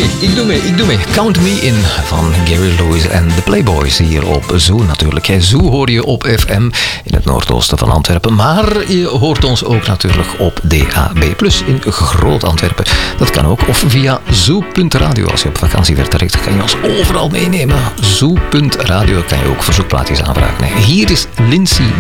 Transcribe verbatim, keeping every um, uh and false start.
Ik doe mee, ik doe mee. Count Me In van Gary Lewis en de Playboys hier op Zoo natuurlijk. Zoo hoor je op F M in het noordoosten van Antwerpen. Maar je hoort ons ook natuurlijk op D A B plus in Groot Antwerpen. Dat kan ook. Of via zoo punt radio. Als je op vakantie vertrekt, kan je ons overal meenemen. zoo punt radio kan je ook verzoekplaatjes aanvragen. Hier is Lindsay